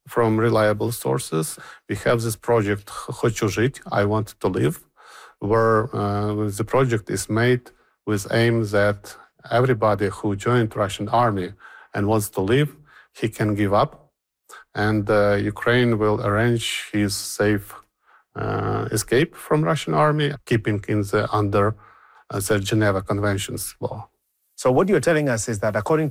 from reliable sources. We have this project Хочу жить, I want to live, where the project is made with aim that everybody who joined Russian army and wants to live, he can give up, and Ukraine will arrange his safe escape from Russian army, keeping under the Geneva Conventions law. So what you're telling us is that according